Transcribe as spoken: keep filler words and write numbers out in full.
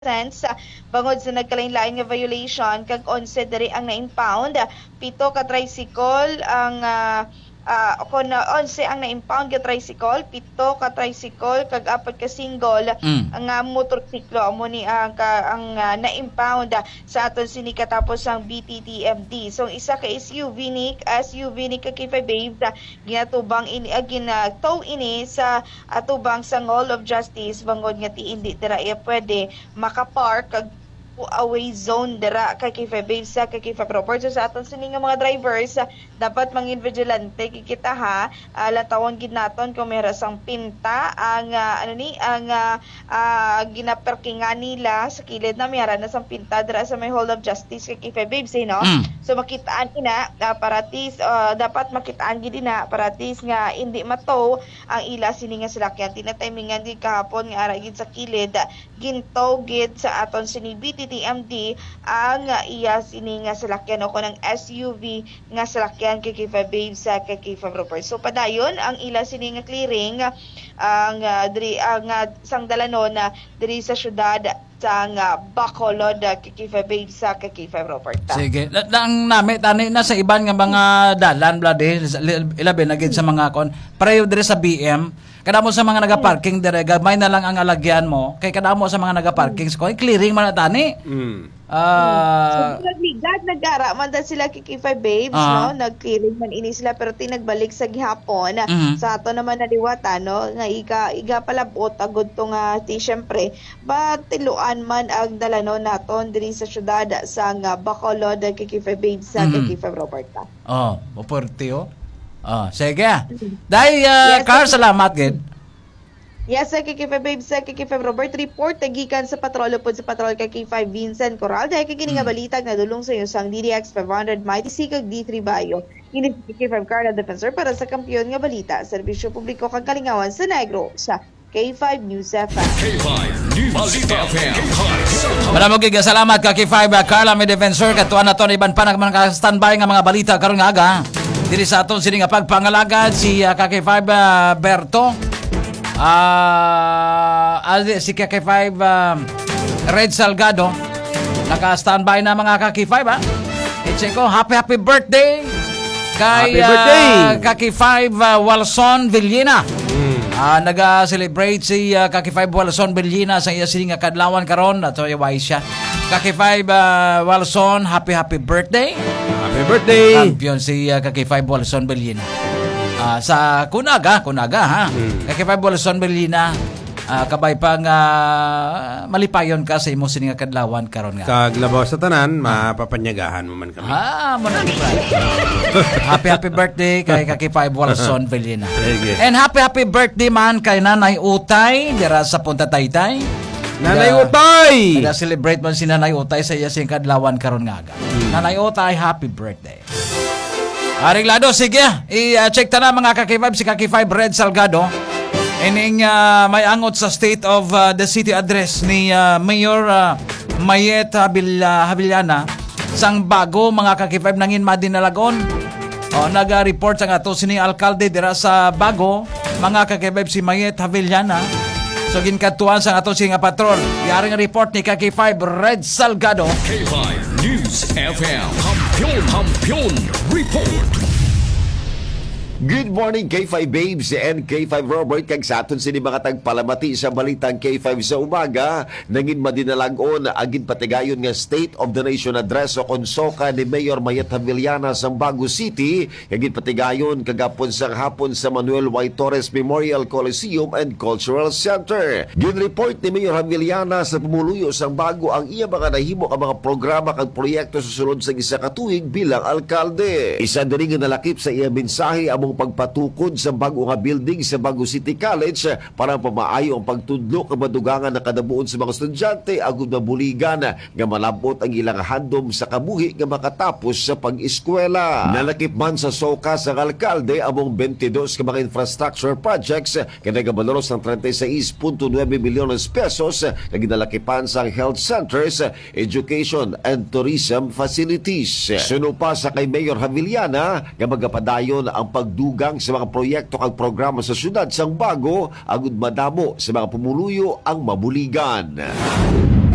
sa bangod sa nagkalain-lain nga violation kag onse diri ang na-impound, pito ka tricycle ang uh, uh, kon onse ang na-impound nga tricycle, pito ka tricycle kag apat ka single Mm. ang uh, motorsiklo amo ni ang ka, ang uh, na-impound uh, sa aton sini katapos ang B T T M D. So isa ka S U V ni S U V ni ka K five Babes uh, ginatubang ini uh, ginatow ini sa atubang sa Mall of Justice bangod nga ti indi dira iya pwede makapark kag away zone dira kay K five Babes sa kay K five Robert. So sa aton sini nga mga drivers uh, dapat mangin vigilante kikita ha, uh, latawon gid naton kung may rasang pinta ang uh, ano ni ang uh, uh, ginaperkingan nila sa kilid na mayara na sang pinta dira sa may Hall of Justice kay K five Babes eh, no? Mm. So makitaan ina uh, paratis uh, dapat makitaan gid ina paratis nga hindi matow ang ila sini nga salakyan tinatimingan gid kahapon nga ara gid sa kilid uh, gintow gid sa aton sini B T T M D ang uh, iya sini nga salakyan o kanang S U V nga salakyan kay K five Babes sa kay K five Robert. So padayon ang ila sini nga clearing uh, ang uh, diri ang uh, sang dalanon na uh, diri sa syudad sang uh, Bacolod uh, kay K five Babes sa kay K five Robert. Sige. Ang nami tani na sa iban nga mga dalan blade ilabi na gid sa mga kon pareho diri sa B M. Kadamo sa mga naga-parking dire gamay na lang ang alagyan mo kay kadamo sa mga naga-parking ko clearing man na tani. Mm. Ah, so, nagligad, nagara man da sila kay K five Babes, Ah. no? Nag-clearing man ini sila pero tinagbalik sa gihapon. Mhm. Sa ato naman na liwata, no? Nga iga, iga palabot, agod to nga, ti, syempre, ba tiluan man ang dalano naton diri sa syudad sa nga Bacolod kay K five Babes sa Mhm. kay K five Roberta. oh, maporte oh. Ah, sige. Dai uh, Yes, Car sir. salamat gid. Yes, sa kay K five Babes, sa kay K five Robert, report tagikan sa patrol pod sa patrol kay K five Vincent Coral. Dahil kay kini nga balita nga dulong sa iyo sang D D X five hundred Mighty Sikag D three Bayo. Ini si K five Carla Defensor para sa kampiyon nga balita, serbisyo publiko kag kalingawan sa Negro sa K five News F M. K five News F M. Maraming giga salamat ka K five uh, Carla may defensor katuan naton iban pa nag standby nga mga balita karon nga aga. Diri sa aton sini nga pagpangalagad si uh, K five uh, Berto. Ah, uh, si K five uh, Red Salgado naka-standby na mga K five ha. Itse ko happy happy birthday kay Happy birthday! uh, K five uh, Walson Villena. Ah, naga-celebrate si uh, K five Walson Villena sa iya sini nga kadlawan karon ato iway siya. K five uh, Walson, happy happy birthday. Happy birthday! Champion si uh, K five Walson Villena. Ah, sa Kunaga, Kunaga ha. Hmm. K five Walson Villena, ah, kabay pang ah, malipayon ka sa imo sini nga kadlawan karon nga. Kag labaw sa tanan, mapapanyagahan mo man kami. Ah, mo na happy happy birthday kay K five Walson Villena. Sige. And happy happy birthday man kay Nanay Utay dira sa Punta Taytay. Nanay Naga- Utay! Naga-celebrate man si Nanay Utay sa iya sing kadlawan karon nga aga. Nanay Utay, happy birthday. Aring lado, sige. I-check ta na mga K five si K five Red Salgado. Ining uh, may angot sa state of uh, the city address ni uh, Mayor uh, Mayet Habil, uh, Havillana sang bago mga K five nangin madinalagon. O naga-report sa ato sini alkalde dira sa bago mga K five si Mayet Havillana. So ginkatuan sa ato sini nga patrol. Yaring report ni K five Red Salgado. K five News F M. Hampion, Hampion Report. Good morning K five Babes and K five Robert kag sa aton sini mga tagpalamati sa balitang K five sa umaga nangin madinalagon agin patigayon nga State of the Nation address o konsoka ni Mayor Mayet Havillana sa Bago City agin patigayon kagapon sang hapon sa Manuel Y. Torres Memorial Coliseum and Cultural Center. Gin-report ni Mayor Havillana sa pumuluyo sang Bago ang iya mga nahimo ang mga programa kag proyekto sa sulod sa isa ka tuig bilang alkalde. Isa diri nga nalakip sa iya mensahe among pagpatukod sa bago nga building sa Bago City College para pamaayo ang pagtudlo ka madugangan na kadabuon sa mga estudyante agud mabuligan nga malabot ang ilang handom sa kabuhi nga makatapos sa pag-eskwela. Nalakip man sa soka sa alkalde among twenty-two ka mga infrastructure projects kinagabaloros ng thirty-six point nine milyones pesos na ginalakipan sa health centers, education and tourism facilities. Suno pa sa kay Mayor Havillana nga magapadayon ang pag dugang sa mga proyekto kag programa sa syudad sang Bago agud madamo sa mga pumuluyo ang mabuligan.